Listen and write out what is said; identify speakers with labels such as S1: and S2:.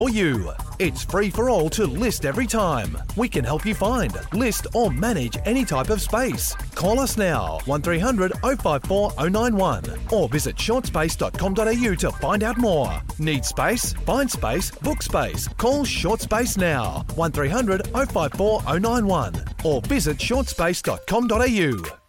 S1: for you. It's free for all to list every time. We can help you find, list or manage any type of space. Call us now, 1300 054 091 or visit shortspace.com.au to find out more. Need space? Find space, book space. Call Short Space now, 1300 054 091 or visit shortspace.com.au.